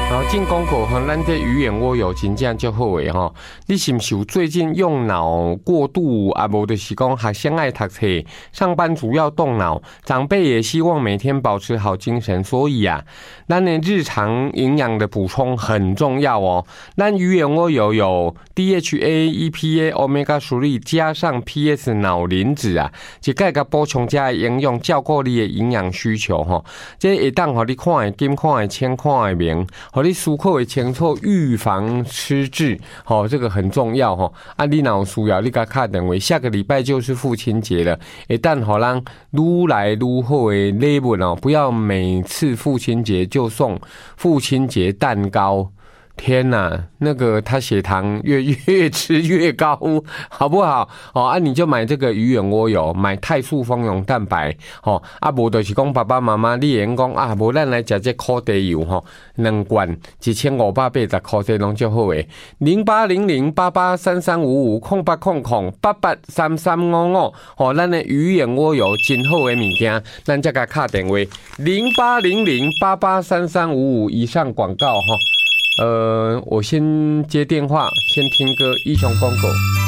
然后进广告和咱这鱼眼蜗油真正就好诶吼。你是不是有最近用脑过度啊？无就是讲学生爱读册，上班族要动脑，长辈也希望每天保持好精神，所以啊，咱的日常营养的补充很重要哦。咱鱼眼蜗油有 DHA、EPA、Omega 3加上 PS 脑磷脂啊，一概个补充加营养，照顾你的营养需求吼。这会当互你看会金、看会清、看会明。好，你思考的清楚，预防失智，好，这个很重要哈。啊，你若有需要，你甲打电话。下个礼拜就是父亲节了，一旦好让愈来愈好的礼物哦，不要每次父亲节就送父亲节蛋糕。天哪，那个他血糖越吃越高，好不好？哦啊，你就买这个鱼眼蜗油，买泰素蜂蛹蛋白，哦啊，无就是讲爸爸妈妈，你会讲啊，无咱来食这烤地油吼，2罐1580块，这拢就好诶。08008833550800883355，哦，咱的鱼眼蜗油真好诶物件，咱再甲打电话0800883355以上广告哈。我先接电话，先听歌，英雄广告。